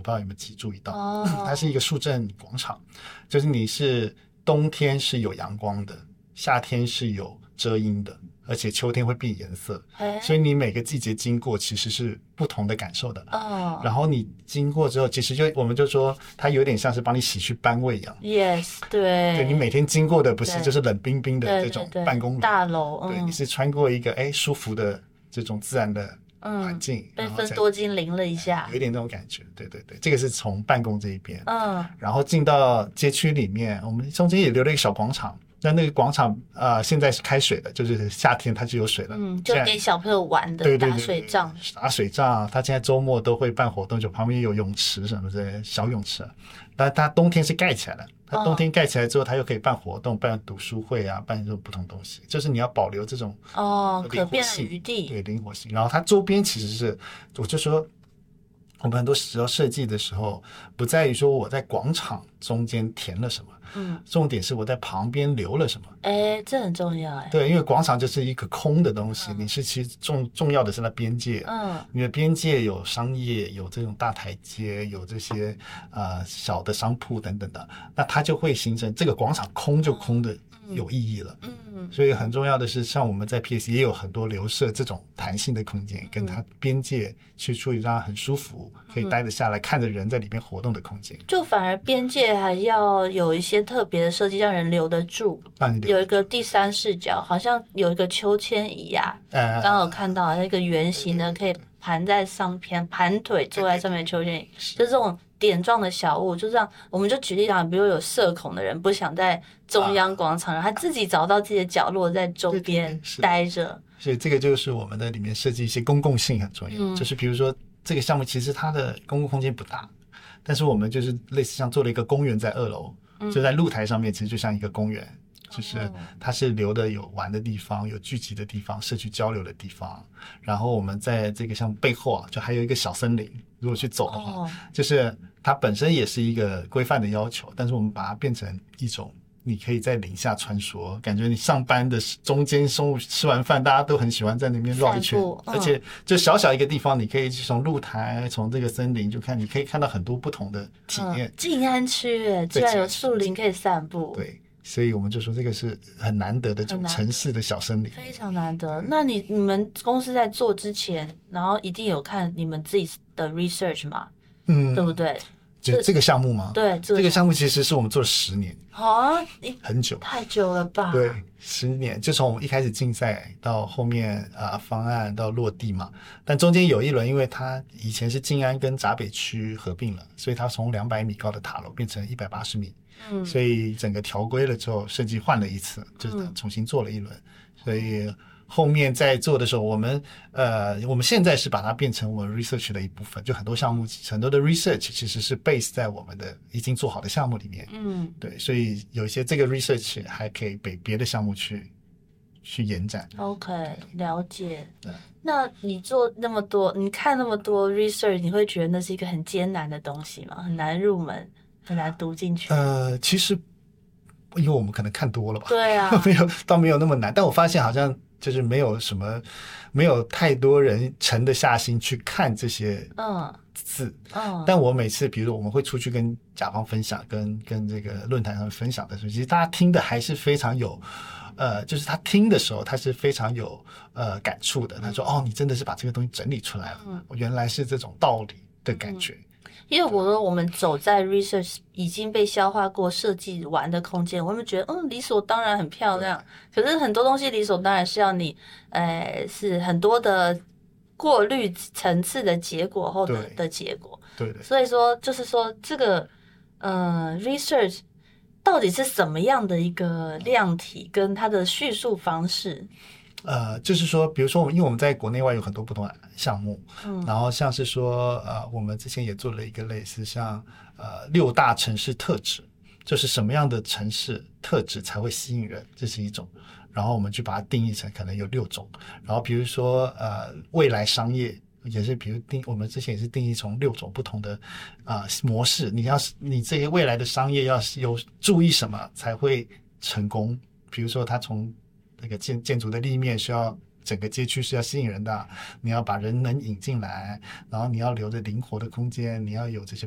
知道有没有注意到，它是一个树镇广场，就是你是冬天是有阳光的，夏天是有遮阴的，而且秋天会变颜色，所以你每个季节经过其实是不同的感受的。然后你经过之后，其实我们就说它有点像是帮你洗去班味一样。 Yes， 对， 你每天经过的不是就是冷冰冰的这种办公大楼， 对，你是穿过一个舒服的这种自然的环境， 被芬多精灵了一下， 有一点这种感觉。对，这个是从办公这一边，然后进到街区里面，我们中间也留了一个小广场。那个广场现在是开水的，就是夏天它就有水了， 就给小朋友玩的，打水仗。 打水仗，它现在周末都会办活动，就旁边有泳池什么的小泳池。但它冬天是盖起来的，它冬天盖起来之后，它又可以办活动，办读书会啊，办这种不同东西。就是你要保留这种可变的余地， 对，灵活性。然后它周边其实是，我就说我们很多时候设计的时候，不在于说我在广场中间填了什么。重点是我在旁边留了什么， 这很重要。 对，因为广场就是一个空的东西，你是其实重要的是那边界，你的边界有商业，有这种大台阶，有这些小的商铺等等的，那它就会形成这个广场空就空的有意义了。所以很重要的是，像我们在 PS 也有很多留设这种弹性的空间，跟它边界去处理，让它很舒服，可以待得下来，看着人在里面活动的空间。 就反而边界还要有一些特别的设计，让人留得住。有一个第三视角，好像有一个秋千椅啊，刚刚有看到那个圆形的，可以盘在上边，盘腿坐在上面的秋千椅，就这种点状的小物，就这样，我们就举例讲，比如有社恐的人不想在中央广场，然后他自己找到自己的角落，在周边待着。 所以这个就是我们的里面设计一些公共性很重要，就是比如说这个项目其实它的公共空间不大，但是我们就是类似像做了一个公园在2楼，就在露台上面，其实就像一个公园。就是它是留的有玩的地方，有聚集的地方，社区交流的地方。然后我们在这个项目背后就还有一个小森林，如果去走的话，就是它本身也是一个规范的要求，但是我们把它变成一种你可以在林下穿梭，感觉你上班的中间中午吃完饭，大家都很喜欢在那边绕一圈，而且就小小一个地方，你可以从露台，从这个森林就看，你可以看到很多不同的体验。 静安区居然有树林可以散步， 对。所以我们就说这个是很难得的这种城市的小森林， 非常难得。那你们公司在做之前，然后一定有看你们自己的 research 嘛？对不对？ 就这个项目吗？ 对， 这个项目其实是我们做了10年，很久， 太久了吧？ 对，10年，就从我们一开始竞赛到后面方案到落地嘛。但中间有一轮，因为它以前是静安跟闸北区合并了，所以它从200米高的塔楼变成180米。所以整个调规了之后，设计换了一次，就是重新做了一轮。所以后面在做的时候，我们现在是把它变成我们 research 的一部分，就很多项目很多的 research 其实是 base 在我们的已经做好的项目里面。对，所以有一些这个 research 还可以被别的项目去延展。 OK， 了解。那你做那么多，你看那么多 research， 你会觉得那是一个很艰难的东西吗？很难入门？很难读进去。 其实因为我们可能看多了吧， 对啊， 倒没有那么难。但我发现好像就是没有太多人沉得下心去看这些字。但我每次比如说我们会出去跟甲方分享，跟这个论坛上分享的时候，其实大家听的还是非常有就是他听的时候他是非常有感触的。他说你真的是把这个东西整理出来了，原来是这种道理的感觉。 因为我说我们走在 research 已经被消化过设计完的空间，我们觉得理所当然很漂亮，可是很多东西理所当然是要你是很多的过滤层次的结果后的结果。 对， 所以说就是说这个research 到底是什么样的一个量体跟它的叙述方式。 就是说比如说因为我们在国内外有很多不同的项目，然后像是说我们之前也做了一个类似像6大城市特质，就是什么样的城市特质才会吸引人，这是一种。然后我们就把它定义成可能有6种。然后比如说未来商业也是，比如我们之前也是定义从6种不同的模式，你这些未来的商业要有注意什么才会成功。比如说它从那个建筑的立面需要整个街区是要吸引人的，你要把人能引进来，然后你要留着灵活的空间，你要有这些